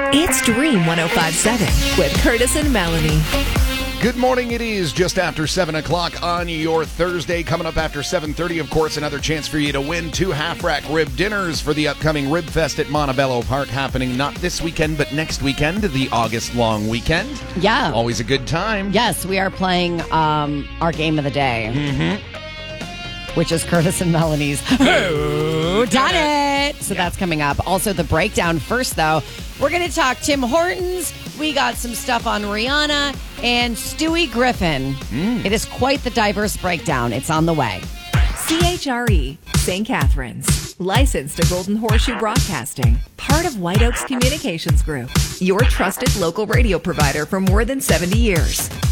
It's Dream 105.7 with Curtis and Melanie. Good morning. It is just after 7 o'clock on your Thursday. Coming up after 7:30, of course, another chance for you to win 2 half-rack rib dinners for the upcoming Rib Fest at Montebello Park, happening not this weekend, but next weekend, the August-long weekend. Yeah. Always a good time. Yes, we are playing our game of the day, which is Curtis and Melanie's Who Done It? So that's coming up. Also, the breakdown first, though. We're going to talk Tim Hortons. We got some stuff on Rihanna and Stewie Griffin. It is quite the diverse breakdown. It's on the way. CHRE, St. Catharines. Licensed to Golden Horseshoe Broadcasting. Part of White Oaks Communications Group. Your trusted local radio provider for more than 70 years.